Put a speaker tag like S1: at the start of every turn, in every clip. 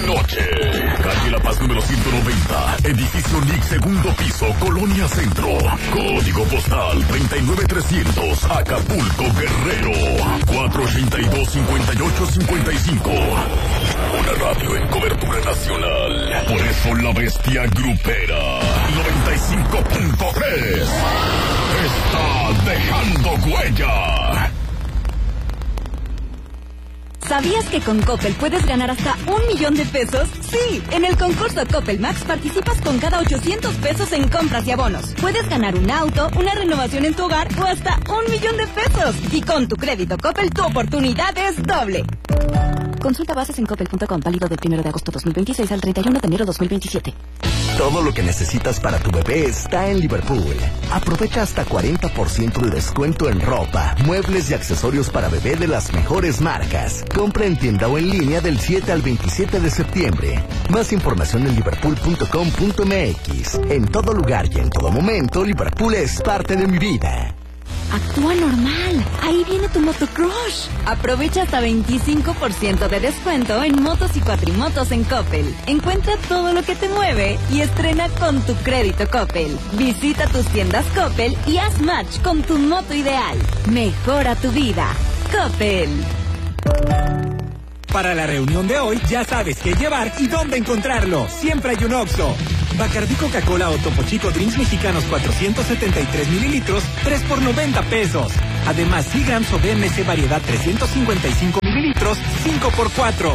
S1: noche. Calle La Paz número 190, edificio NIC, segundo piso, Colonia Centro. Código postal 39300, Acapulco, Guerrero. 482-5855. Una radio en cobertura nacional. Por eso la bestia grupera 95.3 está dejando huella.
S2: ¿Sabías que con Coppel puedes ganar hasta 1,000,000 de pesos? Sí, en el concurso Coppel Max participas con cada 800 pesos en compras y abonos. Puedes ganar un auto, una renovación en tu hogar o hasta 1,000,000 de pesos. Y con tu crédito Coppel, tu oportunidad es doble. Consulta bases en coppel.com, válido del 1 de agosto 2026 al 31 de enero 2027.
S3: Todo lo que necesitas para tu bebé está en Liverpool. Aprovecha hasta 40% de descuento en ropa, muebles y accesorios para bebé de las mejores marcas. Compra en tienda o en línea del 7 al 27 de septiembre. Más información en liverpool.com.mx. En todo lugar y en todo momento, Liverpool es parte de mi vida.
S2: Actúa normal. Ahí viene tu motocrush. Aprovecha hasta 25% de descuento en motos y cuatrimotos en Coppel. Encuentra todo lo que te mueve y estrena con tu crédito Coppel. Visita tus tiendas Coppel y haz match con tu moto ideal. Mejora tu vida. Coppel.
S4: Para la reunión de hoy ya sabes qué llevar y dónde encontrarlo. Siempre hay un Oxxo. Bacardí, Coca-Cola o Topo Chico Drinks mexicanos 473 mililitros, 3 por 90 pesos. Además, Seagrams o BMC variedad 355 mililitros, 5 por 4.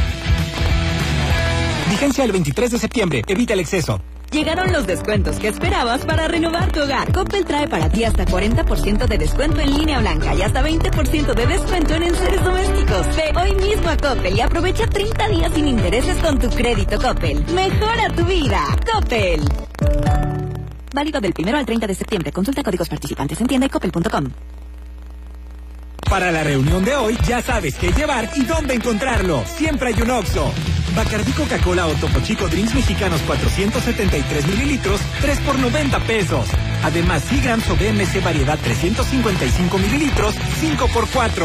S4: Vigencia el 23 de septiembre. Evita el exceso.
S2: Llegaron los descuentos que esperabas para renovar tu hogar. Coppel trae para ti hasta 40% de descuento en línea blanca y hasta 20% de descuento en enseres domésticos. Ve hoy mismo a Coppel y aprovecha 30 días sin intereses con tu crédito Coppel. Mejora tu vida. Coppel. Válido del 1 al 30 de septiembre. Consulta códigos participantes en tienda y coppel.com.
S4: Para la reunión de hoy ya sabes qué llevar y dónde encontrarlo. Siempre hay un Oxxo. Bacardí, Coca-Cola o Topo Chico Drinks mexicanos 473 mililitros, 3 por 90 pesos. Además, Seagrams o BMC variedad 355 mililitros, 5 por 4.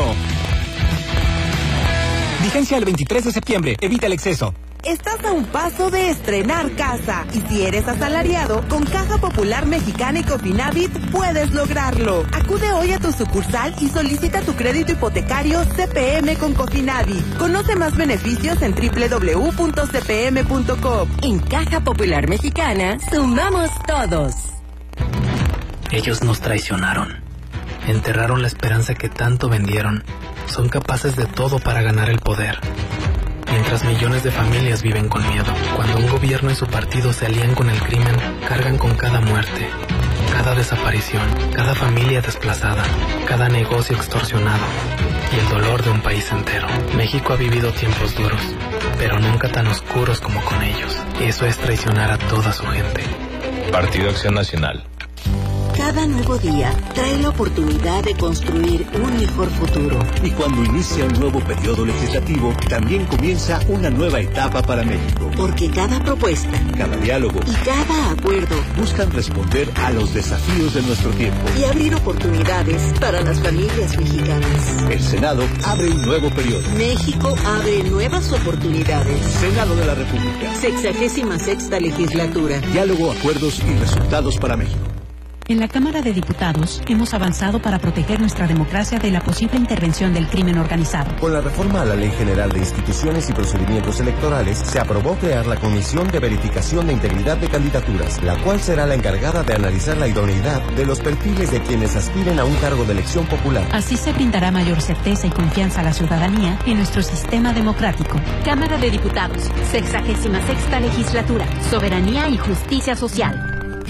S4: Vigencia el 23 de septiembre. Evita el exceso.
S5: Estás a un paso de estrenar casa. Y si eres asalariado, con Caja Popular Mexicana y Cofinavit puedes lograrlo. Acude hoy a tu sucursal y solicita tu crédito hipotecario CPM con Cofinavit. Conoce más beneficios en www.cpm.com.
S2: En Caja Popular Mexicana, sumamos todos.
S6: Ellos nos traicionaron. Enterraron la esperanza que tanto vendieron. Son capaces de todo para ganar el poder. Mientras millones de familias viven con miedo, cuando un gobierno y su partido se alían con el crimen, cargan con cada muerte, cada desaparición, cada familia desplazada, cada negocio extorsionado y el dolor de un país entero. México ha vivido tiempos duros, pero nunca tan oscuros como con ellos. Eso es traicionar a toda su gente.
S7: Partido Acción Nacional.
S8: Cada nuevo día trae la oportunidad de construir un mejor futuro.
S9: Y cuando inicia un nuevo periodo legislativo, también comienza una nueva etapa para México.
S8: Porque cada propuesta,
S9: cada diálogo
S8: y cada acuerdo
S9: buscan responder a los desafíos de nuestro tiempo
S8: y abrir oportunidades para las familias mexicanas.
S9: El Senado abre un nuevo periodo.
S8: México abre nuevas oportunidades.
S9: Senado de la República.
S8: 66ª legislatura.
S9: Diálogo, acuerdos y resultados para México.
S10: En la Cámara de Diputados hemos avanzado para proteger nuestra democracia de la posible intervención del crimen organizado.
S11: Con la reforma a la Ley General de Instituciones y Procedimientos Electorales, se aprobó crear la Comisión de Verificación de Integridad de Candidaturas, la cual será la encargada de analizar la idoneidad de los perfiles de quienes aspiren a un cargo de elección popular.
S10: Así se brindará mayor certeza y confianza a la ciudadanía en nuestro sistema democrático.
S12: Cámara de Diputados, 66ª Legislatura, Soberanía y Justicia Social.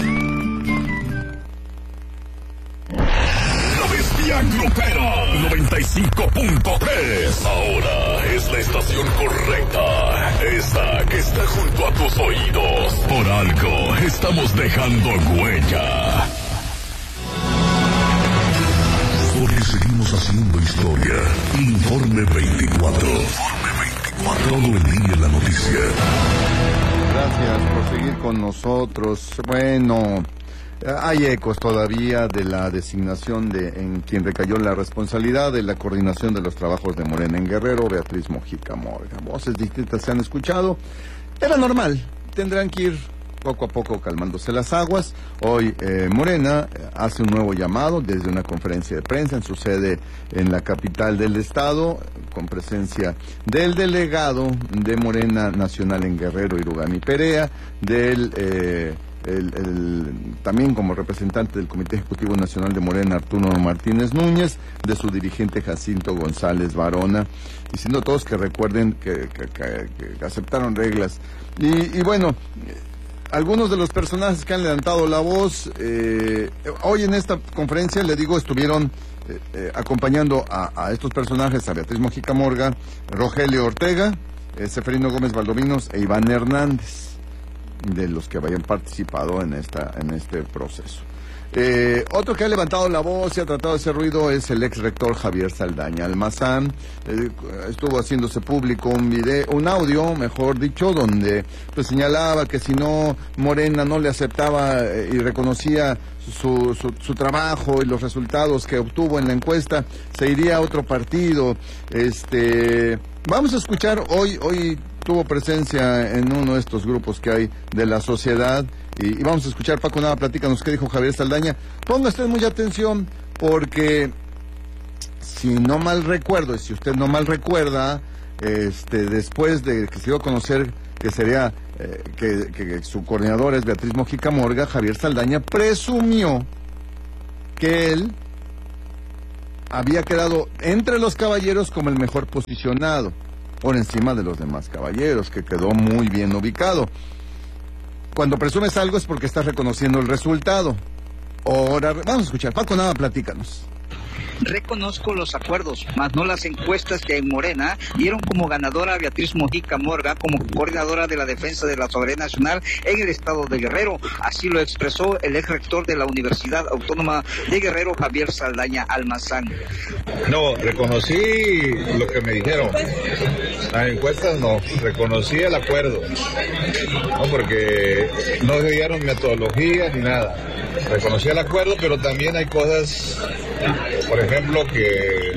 S1: Grupera 95.3. Ahora es la estación correcta. Esa que está junto a tus oídos. Por algo estamos dejando huella. Porque seguimos haciendo historia. Informe 24. Todo el día en la noticia.
S13: Gracias por seguir con nosotros. Bueno, Hay ecos todavía de la designación en quien recayó la responsabilidad de la coordinación de los trabajos de Morena en Guerrero, Beatriz Mojica Morga. Voces distintas se han escuchado. Era normal, tendrán que ir poco a poco calmándose las aguas. Hoy Morena hace un nuevo llamado desde una conferencia de prensa en su sede en la capital del estado, con presencia del delegado de Morena Nacional en Guerrero, Irugami Perea, también como representante del Comité Ejecutivo Nacional de Morena, Arturo Martínez Núñez, de su dirigente Jacinto González Varona, diciendo a todos que recuerden que aceptaron reglas. Y bueno, algunos de los personajes que han levantado la voz, hoy en esta conferencia, le digo, estuvieron acompañando a estos personajes, a Beatriz Mojica Morga, Rogelio Ortega, Seferino Gómez Valdovinos e Iván Hernández, de los que hayan participado en este proceso. Otro que ha levantado la voz y ha tratado de hacer ruido es el ex rector Javier Saldaña Almazán. Estuvo haciéndose público un audio, mejor dicho, donde pues señalaba que si no Morena no le aceptaba y reconocía su trabajo y los resultados que obtuvo en la encuesta, se iría a otro partido. Vamos a escuchar, hoy tuvo presencia en uno de estos grupos que hay de la sociedad, y vamos a escuchar. Paco Nava, platícanos qué dijo Javier Saldaña. Ponga usted mucha atención, porque si no mal recuerdo, y si usted no mal recuerda, después de que se dio a conocer que sería que su coordinador es Beatriz Mojica Morga, Javier Saldaña presumió que él había quedado entre los caballeros como el mejor posicionado, por encima de los demás caballeros, que quedó muy bien ubicado. Cuando presumes algo es porque estás reconociendo el resultado. Ahora vamos a escuchar. Paco Nava, platícanos.
S14: Reconozco los acuerdos, mas no las encuestas que en Morena dieron como ganadora a Beatriz Mojica Morga como coordinadora de la defensa de la soberanía nacional en el estado de Guerrero. Así lo expresó el ex rector de la Universidad Autónoma de Guerrero, Javier Saldaña Almazán.
S15: No, reconocí lo que me dijeron. Las encuestas no, reconocí el acuerdo. No, porque no dieron metodología ni nada. Reconocí el acuerdo, pero también hay cosas, por ejemplo, que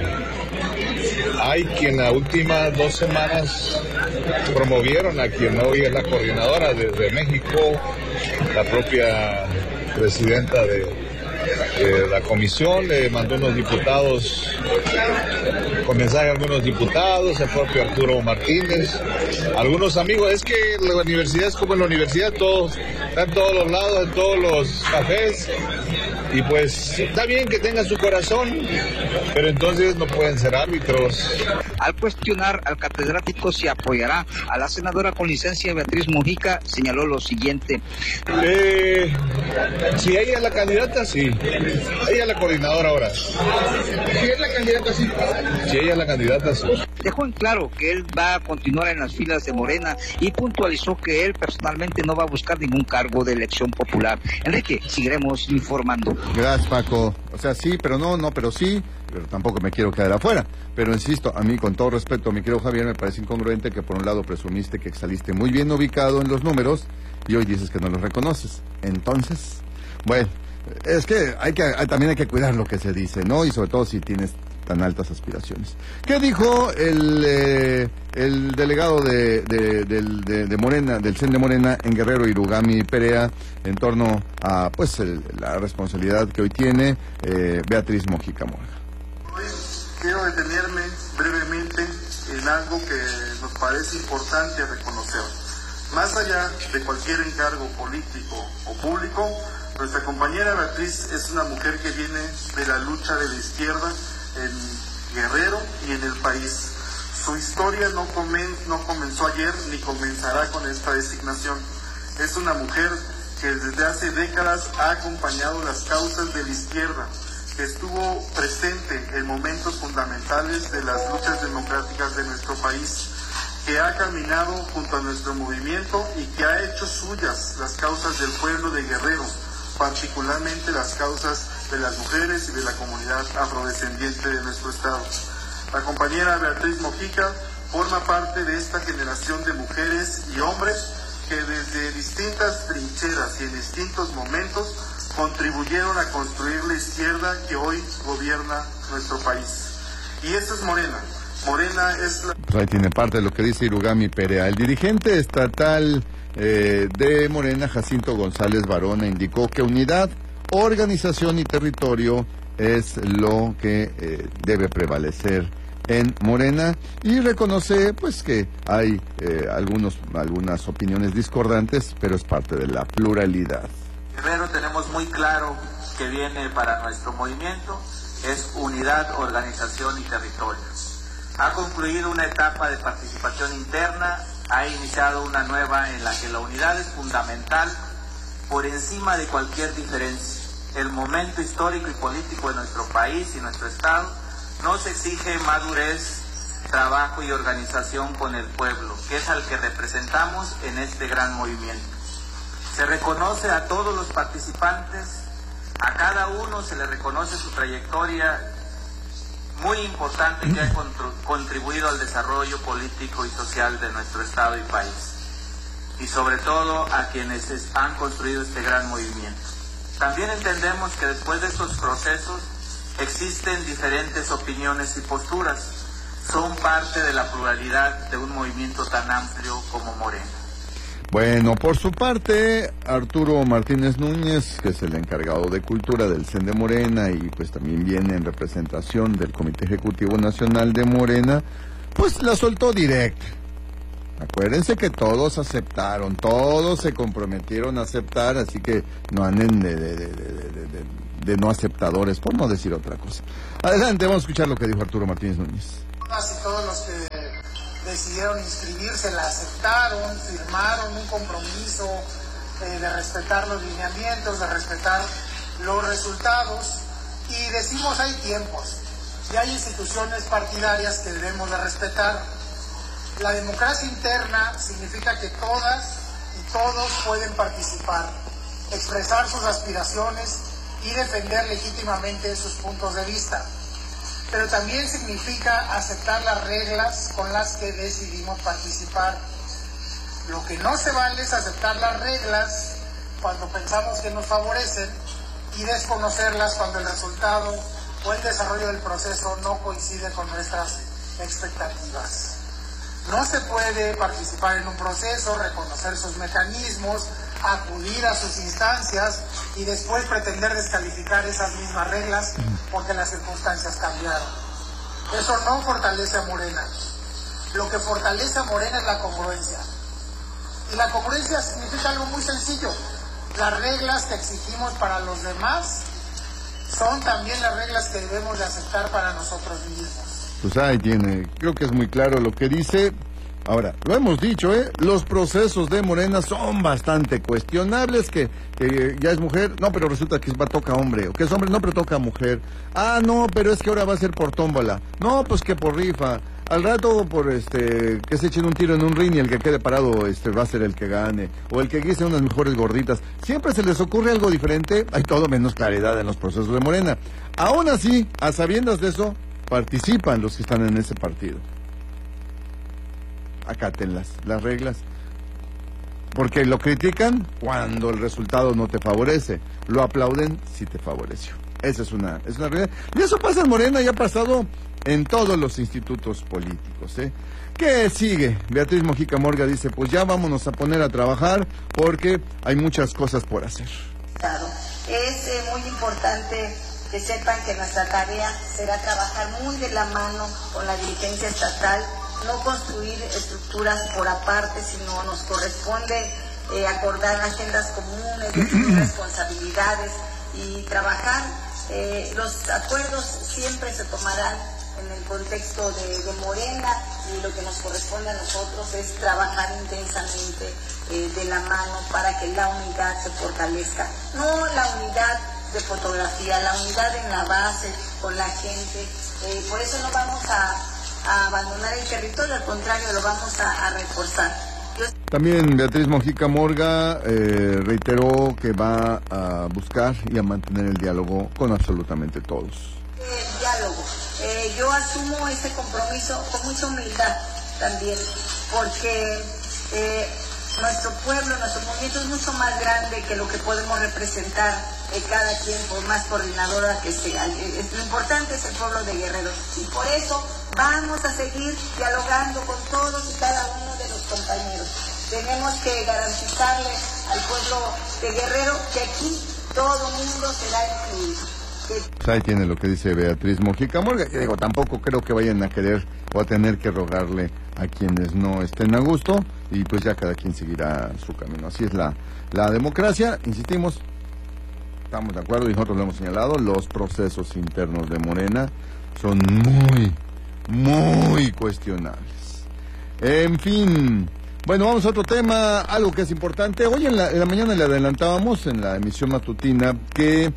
S15: hay quien las últimas 2 semanas promovieron a quien hoy es la coordinadora desde México, la propia presidenta de la comisión, le mandó unos diputados, con mensaje a algunos diputados, el propio Arturo Martínez, algunos amigos. Es que la universidad es como en la universidad, todos están en todos los lados, en todos los cafés, y pues está bien que tengan su corazón, pero entonces no pueden ser árbitros.
S14: Al cuestionar al catedrático si apoyará a la senadora con licencia Beatriz Mojica, señaló lo siguiente.
S15: Si ella es la candidata, sí. Ella es la coordinadora ahora. Si es la candidata, sí. Si ella es la candidata, sí.
S14: Dejó en claro que él va a continuar en las filas de Morena y puntualizó que él personalmente no va a buscar ningún cargo de elección popular. Enrique, seguiremos informando.
S13: Gracias, Paco. O sea, sí, pero no, pero sí, pero tampoco me quiero quedar afuera. Pero insisto, a mí, con todo respeto, mi querido Javier, me parece incongruente que por un lado presumiste que saliste muy bien ubicado en los números y hoy dices que no los reconoces. Entonces, bueno, es que también hay que cuidar lo que se dice, ¿no? Y sobre todo si tienes tan altas aspiraciones. ¿Qué dijo el delegado de Morena, del CEN de Morena en Guerrero, Irugami Perea, en torno a pues la responsabilidad que hoy tiene Beatriz Mojica Morga?
S16: Hoy quiero detenerme brevemente en algo que nos parece importante reconocer. Más allá de cualquier encargo político o público, nuestra compañera Beatriz es una mujer que viene de la lucha de la izquierda en Guerrero y en el país. Su historia no comenzó ayer ni comenzará con esta designación. Es una mujer que desde hace décadas ha acompañado las causas de la izquierda, que estuvo presente en momentos fundamentales de las luchas democráticas de nuestro país, que ha caminado junto a nuestro movimiento y que ha hecho suyas las causas del pueblo de Guerrero, particularmente las causas de las mujeres y de la comunidad afrodescendiente de nuestro estado. La compañera Beatriz Mojica forma parte de esta generación de mujeres y hombres que desde distintas trincheras y en distintos momentos contribuyeron a construir la izquierda que hoy gobierna nuestro país. Y eso es Morena. Morena es la...
S13: Pues ahí tiene parte de lo que dice Irugami Perea. El dirigente estatal de Morena, Jacinto González Varona, indicó que unidad, organización y territorio es lo que debe prevalecer en Morena, y reconoce pues que hay algunas opiniones discordantes, pero es parte de la pluralidad.
S17: Primero tenemos muy claro que viene para nuestro movimiento es unidad, organización y territorio. Ha concluido una etapa de participación interna, ha iniciado una nueva en la que la unidad es fundamental por encima de cualquier diferencia. El momento histórico y político de nuestro país y nuestro Estado nos exige madurez, trabajo y organización con el pueblo, que es al que representamos en este gran movimiento. Se reconoce a todos los participantes, a cada uno se le reconoce su trayectoria muy importante que ha contribuido al desarrollo político y social de nuestro Estado y país, y sobre todo a quienes han construido este gran movimiento. También entendemos que después de estos procesos existen diferentes opiniones y posturas, son parte de la pluralidad de un movimiento tan amplio como Morena.
S13: Bueno, por su parte, Arturo Martínez Núñez, que es el encargado de Cultura del CEN de Morena y pues también viene en representación del Comité Ejecutivo Nacional de Morena, pues la soltó directa. Acuérdense que todos aceptaron, todos se comprometieron a aceptar, así que no anden de no aceptadores, por no decir otra cosa. Adelante, vamos a escuchar lo que dijo Arturo Martínez Núñez.
S18: Y todos los que decidieron inscribirse la aceptaron, firmaron un compromiso de respetar los lineamientos, de respetar los resultados, y decimos hay tiempos y hay instituciones partidarias que debemos de respetar. La democracia interna significa que todas y todos pueden participar, expresar sus aspiraciones y defender legítimamente sus puntos de vista. Pero también significa aceptar las reglas con las que decidimos participar. Lo que no se vale es aceptar las reglas cuando pensamos que nos favorecen y desconocerlas cuando el resultado o el desarrollo del proceso no coincide con nuestras expectativas. No se puede participar en un proceso, reconocer sus mecanismos, acudir a sus instancias y después pretender descalificar esas mismas reglas porque las circunstancias cambiaron. Eso no fortalece a Morena. Lo que fortalece a Morena es la congruencia. Y la congruencia significa algo muy sencillo. Las reglas que exigimos para los demás son también las reglas que debemos de aceptar para nosotros mismos.
S13: Pues ahí tiene, creo que es muy claro lo que dice. Ahora, lo hemos dicho, los procesos de Morena son bastante cuestionables, que ya es mujer, no, pero resulta que toca hombre, o que es hombre, no, pero toca mujer. Ah, no, pero es que ahora va a ser por tómbola. No, pues que por rifa. Al rato por que se echen un tiro en un ring y el que quede parado va a ser el que gane, o el que guise unas mejores gorditas. Siempre se les ocurre algo diferente, hay todo menos claridad en los procesos de Morena. Aún así, a sabiendas de eso, participan los que están en ese partido. Acaten las reglas, porque lo critican cuando el resultado no te favorece, lo aplauden si te favoreció. Esa es una realidad, y eso pasa en Morena y ha pasado en todos los institutos políticos. ¿Qué sigue? Beatriz Mojica Morga dice, pues ya vámonos a poner a trabajar porque hay muchas cosas por hacer.
S19: Es muy importante que sepan que nuestra tarea será trabajar muy de la mano con la dirigencia estatal, no construir estructuras por aparte, sino nos corresponde acordar agendas comunes, definir responsabilidades y trabajar. Los acuerdos siempre se tomarán en el contexto de Morena, y lo que nos corresponde a nosotros es trabajar intensamente de la mano para que la unidad se fortalezca. No la unidad de fotografía, la unidad en la base, con la gente. Por eso no vamos a abandonar el territorio, al contrario, lo vamos a reforzar.
S13: También Beatriz Mojica Morga reiteró que va a buscar y a mantener el diálogo con absolutamente todos.
S19: Diálogo. Yo asumo ese compromiso con mucha humildad también, porque nuestro pueblo, nuestro movimiento es mucho más grande que lo que podemos representar cada quien, por más coordinadora que sea. Lo importante es el pueblo de Guerrero y por eso vamos a seguir dialogando con todos y cada uno de los compañeros. Tenemos que garantizarle al pueblo de Guerrero que aquí todo mundo será incluido.
S13: Pues ahí tiene lo que dice Beatriz Mojica Morga. Yo digo, tampoco creo que vayan a querer o a tener que rogarle a quienes no estén a gusto, y pues ya cada quien seguirá su camino. Así es la democracia. Insistimos, estamos de acuerdo y nosotros lo hemos señalado, los procesos internos de Morena son muy cuestionables. En fin, bueno, vamos a otro tema, algo que es importante. Hoy en la mañana le adelantábamos en la emisión matutina que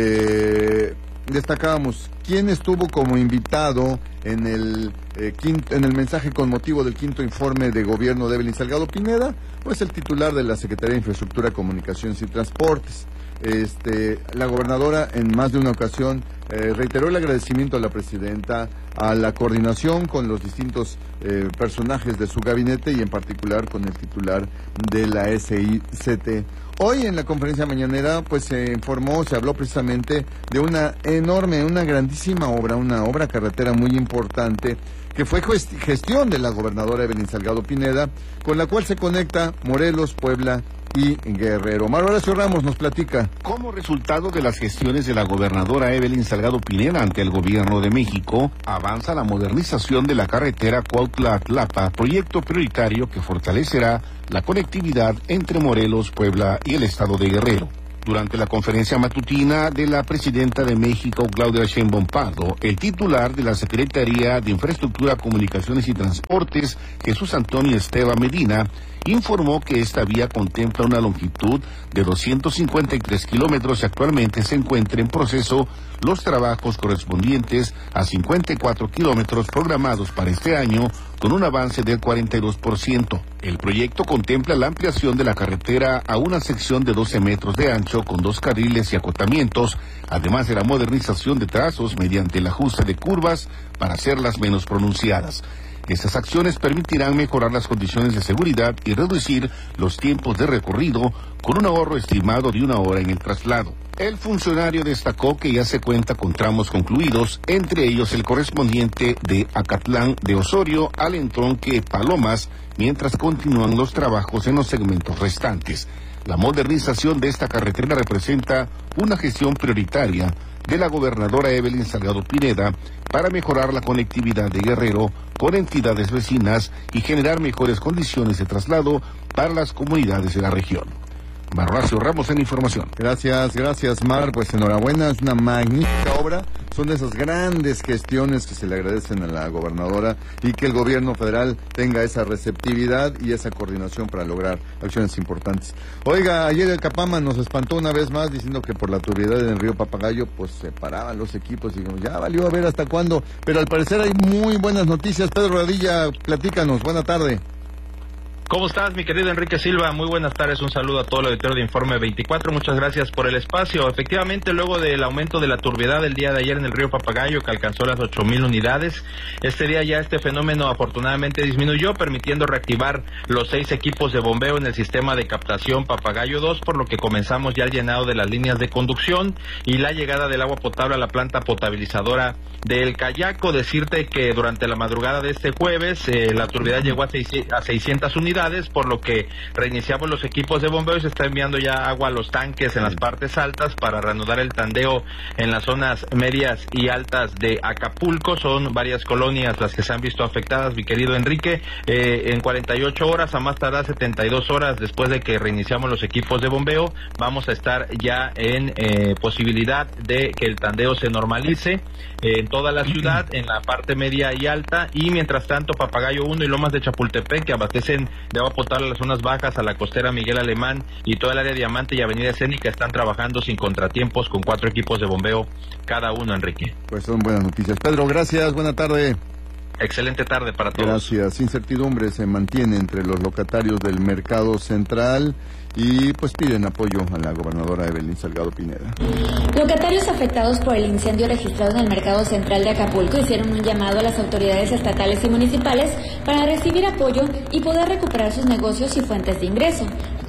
S13: destacábamos quién estuvo como invitado en el mensaje con motivo del quinto informe de gobierno de Evelyn Salgado Pineda, pues el titular de la Secretaría de Infraestructura, Comunicaciones y Transportes. La gobernadora en más de una ocasión reiteró el agradecimiento a la presidenta, a la coordinación con los distintos personajes de su gabinete y en particular con el titular de la SICT. Hoy en la conferencia mañanera pues se habló precisamente de una grandísima obra, una obra carretera muy importante que fue gestión de la gobernadora Evelyn Salgado Pineda, con la cual se conecta Morelos, Puebla y Guerrero. Mario Horacio Ramos nos platica.
S20: Como resultado de las gestiones de la gobernadora Evelyn Salgado Pineda ante el gobierno de México, avanza la modernización de la carretera Cuautla-Tlapa, proyecto prioritario que fortalecerá la conectividad entre Morelos, Puebla y el estado de Guerrero. Durante la conferencia matutina de la presidenta de México, Claudia Sheinbaum Pardo, el titular de la Secretaría de Infraestructura, Comunicaciones y Transportes, Jesús Antonio Esteban Medina, informó que esta vía contempla una longitud de 253 kilómetros y actualmente se encuentra en proceso los trabajos correspondientes a 54 kilómetros programados para este año, con un avance del 42%. El proyecto contempla la ampliación de la carretera a una sección de 12 metros de ancho con 2 carriles y acotamientos, además de la modernización de trazos mediante el ajuste de curvas para hacerlas menos pronunciadas. Estas acciones permitirán mejorar las condiciones de seguridad y reducir los tiempos de recorrido, con un ahorro estimado de 1 hora en el traslado. El funcionario destacó que ya se cuenta con tramos concluidos, entre ellos el correspondiente de Acatlán de Osorio al entronque Palomas, mientras continúan los trabajos en los segmentos restantes. La modernización de esta carretera representa una gestión prioritaria de la gobernadora Evelyn Salgado Pineda para mejorar la conectividad de Guerrero con entidades vecinas y generar mejores condiciones de traslado para las comunidades de la región. Horacio Ramos en información.
S13: Gracias, Mar. Pues enhorabuena, es una magnífica obra. Son de esas grandes gestiones que se le agradecen a la gobernadora y que el gobierno federal tenga esa receptividad y esa coordinación para lograr acciones importantes. Oiga, ayer el Capama nos espantó una vez más diciendo que por la turbidez en el río Papagayo pues se paraban los equipos y dijimos, ya valió a ver hasta cuándo. Pero al parecer hay muy buenas noticias. Pedro Radilla, platícanos. Buena tarde.
S21: ¿Cómo estás, mi querido Enrique Silva? Muy buenas tardes, un saludo a todo el auditorio de Informe 24, muchas gracias por el espacio. Efectivamente, luego del aumento de la turbiedad el día de ayer en el río Papagayo, que alcanzó las 8,000 unidades, este día ya este fenómeno afortunadamente disminuyó, permitiendo reactivar los 6 equipos de bombeo en el sistema de captación Papagayo 2, por lo que comenzamos ya el llenado de las líneas de conducción y la llegada del agua potable a la planta potabilizadora del Cayaco. Decirte que durante la madrugada de este jueves, la turbiedad llegó a 600 unidades, por lo que reiniciamos los equipos de bombeo y se está enviando ya agua a los tanques en las partes altas para reanudar el tandeo en las zonas medias y altas de Acapulco. Son varias colonias las que se han visto afectadas, mi querido Enrique. En 48 horas, a más tardar 72 horas después de que reiniciamos los equipos de bombeo, vamos a estar ya en posibilidad de que el tandeo se normalice en toda la ciudad, en la parte media y alta, y mientras tanto Papagayo 1 y Lomas de Chapultepec, que abastecen de agua potable a las zonas bajas, a la costera Miguel Alemán y toda el área Diamante y Avenida Escénica, están trabajando sin contratiempos con 4 equipos de bombeo cada uno, Enrique.
S13: Pues son buenas noticias. Pedro, gracias, buena tarde.
S21: Excelente tarde para todos.
S13: Gracias. Incertidumbre se mantiene entre los locatarios del mercado central y pues piden apoyo a la gobernadora Evelyn Salgado Pineda.
S22: Locatarios afectados por el incendio registrado en el mercado central de Acapulco hicieron un llamado a las autoridades estatales y municipales para recibir apoyo y poder recuperar sus negocios y fuentes de ingreso.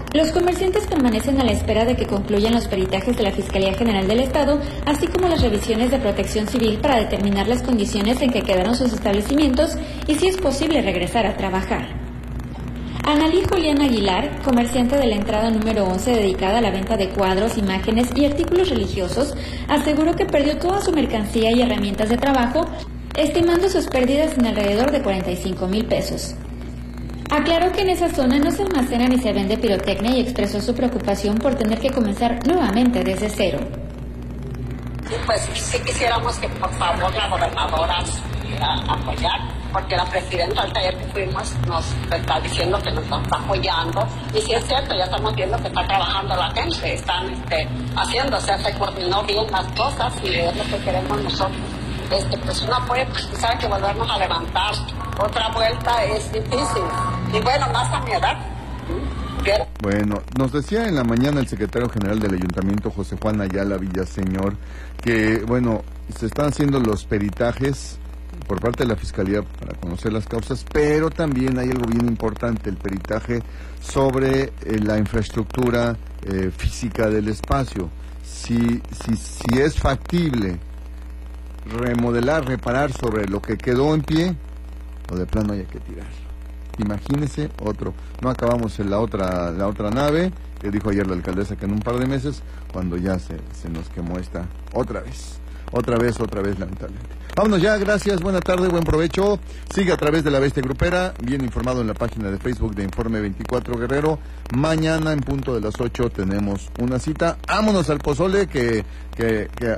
S22: Los comerciantes permanecen a la espera de que concluyan los peritajes de la Fiscalía General del Estado, así como las revisiones de Protección Civil para determinar las condiciones en que quedaron sus establecimientos y si es posible regresar a trabajar. Analí Julián Aguilar, comerciante de la entrada número 11 dedicada a la venta de cuadros, imágenes y artículos religiosos, aseguró que perdió toda su mercancía y herramientas de trabajo, estimando sus pérdidas en alrededor de 45,000 pesos. Aclaró que en esa zona no se almacena ni se vende pirotecnia y expresó su preocupación por tener que comenzar nuevamente desde cero.
S3: Pues sí quisiéramos que por favor la gobernadora apoyar, porque la presidenta al taller que fuimos nos está diciendo que nos está apoyando, y si es cierto, ya estamos viendo que está trabajando la gente, están haciendo, se coordinó bien las cosas y es lo que queremos nosotros. Pues un apoyo, pues sabe que volvernos a levantar, otra vuelta es difícil, y bueno, más a mi edad.
S13: Bueno, nos decía en la mañana el secretario general del Ayuntamiento, José Juan Ayala Villaseñor, que bueno, se están haciendo los peritajes por parte de la Fiscalía para conocer las causas, pero también hay algo bien importante, el peritaje sobre la infraestructura física del espacio. Si es factible remodelar, reparar sobre lo que quedó en pie, o de plano hay que tirarlo. Imagínese otro. No acabamos en la otra nave, que dijo ayer la alcaldesa que en un par de meses, cuando ya se nos quemó esta otra vez, lamentablemente. Vámonos ya, gracias, buena tarde, buen provecho. Sigue a través de La Bestia Grupera, bien informado en la página de Facebook de Informe 24 Guerrero. Mañana en punto de las 8 tenemos una cita. Vámonos al pozole, que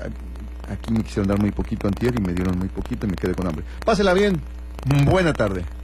S13: aquí me quisieron dar muy poquito antier y me dieron muy poquito y me quedé con hambre. Pásela bien, buena tarde.